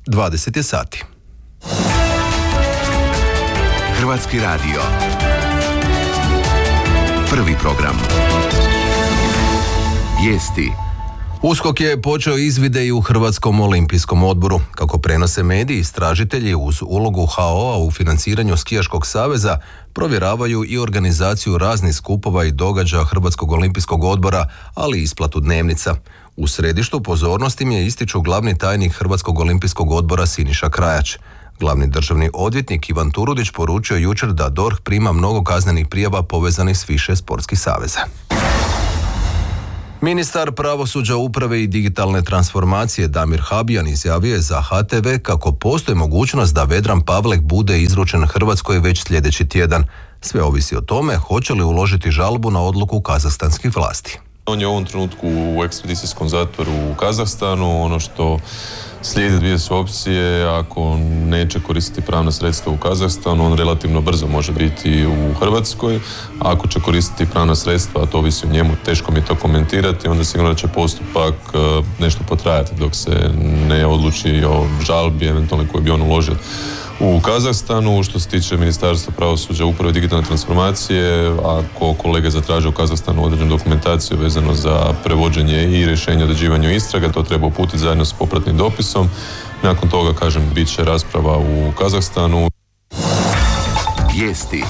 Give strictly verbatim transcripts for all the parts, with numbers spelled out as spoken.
dvadeset je sati. Hrvatski radio. Prvi program. Vijesti. USKOK je počeo izvide i u Hrvatskom olimpijskom odboru. Kako prenose mediji, istražitelji uz ulogu ha o a u financiranju Skijaškog saveza provjeravaju i organizaciju raznih skupova i događaja Hrvatskog olimpijskog odbora, ali i isplatu dnevnica. U središtu pozornosti im je, ističu glavni tajnik Hrvatskog olimpijskog odbora Siniša Krajač. Glavni državni odvjetnik Ivan Turudić poručio jučer da D O R H prima mnogo kaznenih prijava povezanih s više sportskih saveza. Ministar pravosuđa, uprave i digitalne transformacije Damir Habijan izjavio je za ha te ve kako postoji mogućnost da Vedran Pavlek bude izručen Hrvatskoj već sljedeći tjedan. Sve ovisi o tome hoće li uložiti žalbu na odluku kazahstanskih vlasti. On je u ovom trenutku u ekstradicijskom zatvoru u Kazahstanu. Ono što slijedi, dvije su opcije. Ako neće koristiti pravna sredstva u Kazahstanu, on relativno brzo može biti u Hrvatskoj. Ako će koristiti pravna sredstva, a to ovisi o njemu, teško mi je to komentirati, onda sigurno da će postupak nešto potrajati dok se ne odluči o žalbi eventualno koju bi on uložio u Kazahstanu. Što se tiče Ministarstva pravosuđa, uprave i digitalne transformacije, ako kolege zatraže u Kazahstanu određenu dokumentaciju vezano za prevođenje i rješenje o određivanju istraga, to treba uputiti zajedno s popratnim dopisom. Nakon toga, kažem, bit će rasprava u Kazahstanu. Vijesti.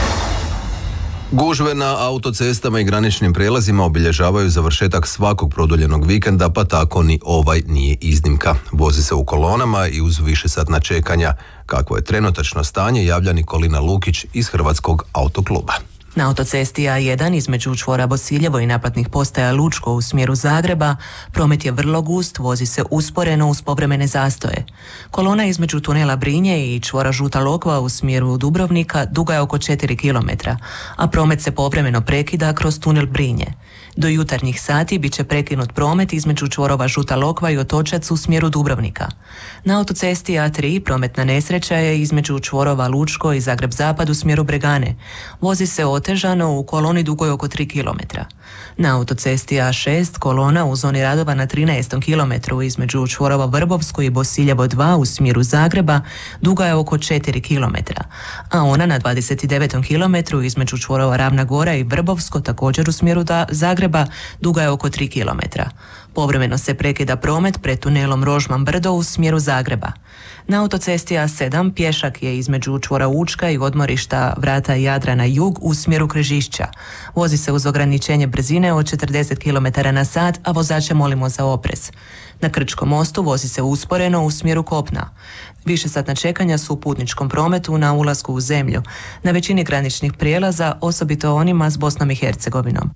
Gužve na autocestama i graničnim prijelazima obilježavaju završetak svakog produljenog vikenda, pa tako ni ovaj nije iznimka. Vozi se u kolonama i uz višesatna čekanja. Kakvo je trenutačno stanje, javlja Nikolina Lukić iz Hrvatskog autokluba. Na autocesti a jedan između čvora Bosiljevo i naplatnih postaja Lučko u smjeru Zagreba promet je vrlo gust, vozi se usporeno uz povremene zastoje. Kolona između tunela Brinje i čvora Žuta Lokva u smjeru Dubrovnika duga je oko četiri kilometra, a promet se povremeno prekida kroz tunel Brinje. Do jutarnjih sati bit će prekinut promet između čvorova Žuta Lokva i Otočac u smjeru Dubrovnika. Na autocesti a tri prometna nesreća je između čvorova Lučko i Zagreb Zapad u smjeru Bregane. Vozi se otežano u koloni dugoj oko tri kilometra. Na autocesti a šest kolona u zoni radova na trinaestom kilometru između čvorova Vrbovsko i Bosiljevo dva u smjeru Zagreba duga je oko četiri kilometra, a ona na dvadeset devetom kilometru između čvorova Ravna Gora i Vrbovsko također u smjeru da Zagreba duga je oko tri kilometra. Povremeno se prekida promet pred tunelom Rožman Brdo u smjeru Zagreba. Na autocesti a sedam pješak je između čvora Učka i odmorišta Vrata Jadrana jug u smjeru Križišća. Vozi se uz ograničenje brzine od četrdeset kilometara na sat, a vozače molimo za oprez. Na Krčkom mostu vozi se usporeno u smjeru kopna. Višesatna čekanja su u putničkom prometu na ulasku u zemlju, na većini graničnih prijelaza, osobito onima s Bosnom i Hercegovinom.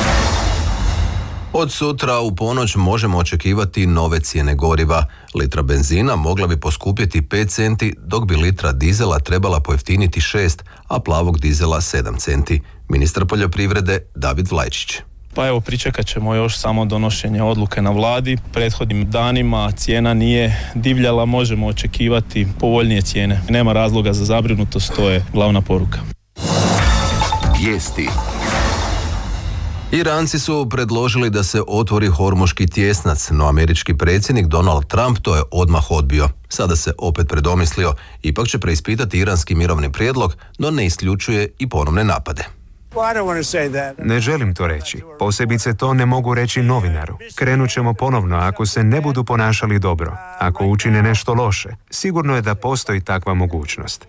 Od sutra u ponoć možemo očekivati nove cijene goriva. Litra benzina mogla bi poskupjeti pet centi, dok bi litra dizela trebala pojeftiniti šest, a plavog dizela sedam centi. Ministar poljoprivrede David Vlajčić. Pa evo, pričekat ćemo još samo donošenje odluke na vladi. Prethodnim danima cijena nije divljala, možemo očekivati povoljnije cijene. Nema razloga za zabrinutost, to je glavna poruka. Vijesti. Iranci su predložili da se otvori Hormuški tjesnac, no američki predsjednik Donald Trump to je odmah odbio. Sada se opet predomislio, ipak će preispitati iranski mirovni prijedlog, no ne isključuje i ponovne napade. Ne želim to reći. Posebice to ne mogu reći novinaru. Krenut ćemo ponovno ako se ne budu ponašali dobro. Ako učine nešto loše, sigurno je da postoji takva mogućnost.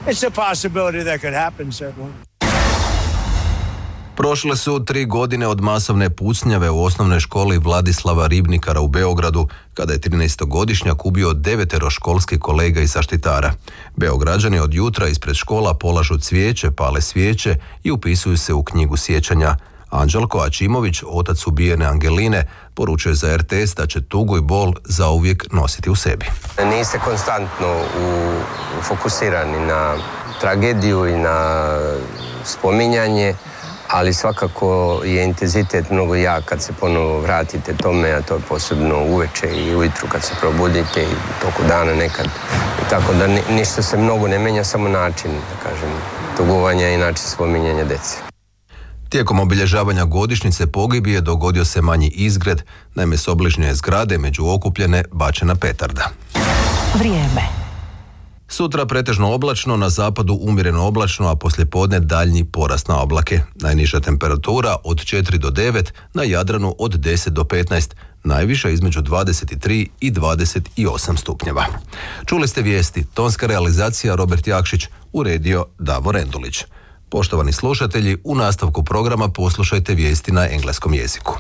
Prošle su tri godine od masovne pucnjave u osnovnoj školi Vladislava Ribnikara u Beogradu, kada je trinaestogodišnjak ubio devetero školskih kolega i zaštitara. Beograđani od jutra ispred škola polažu cvijeće, pale svijeće i upisuju se u knjigu sjećanja. Anđelko Ačimović, otac ubijene Angeline, poručuje za er te es da će tugu i bol zauvijek nositi u sebi. Niste konstantno u, fokusirani na tragediju i na spominjanje, ali svakako je intenzitet mnogo jak kad se ponovo vratite tome, a to je posebno uveče i ujutru kad se probudite i toku dana nekad. I tako da ni, ništa se mnogo ne menja, samo način, da kažem, tugovanja i način spominjanja dece. Tijekom obilježavanja godišnjice pogibije dogodio se manji izgred, naime s obližnje zgrade među okupljene bačena petarda. Vrijeme. Sutra pretežno oblačno, na zapadu umjereno oblačno, a poslijepodne daljnji porast na oblake. Najniža temperatura od četiri do devet, na Jadranu od deset do petnaest, najviša između dvadeset tri i dvadeset osam stupnjeva. Čuli ste vijesti, tonska realizacija Robert Jakšić, uredio Davor Endulić. Poštovani slušatelji, u nastavku programa poslušajte vijesti na engleskom jeziku.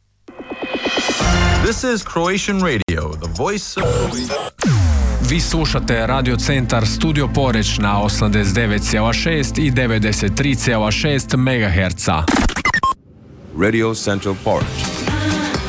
This is Croatian Radio, the voice of... Vi slušate Radio Centar Studio Poreć na osamdeset devet zarez šest i devedeset tri zarez šest megaherca. Radio Central Porch.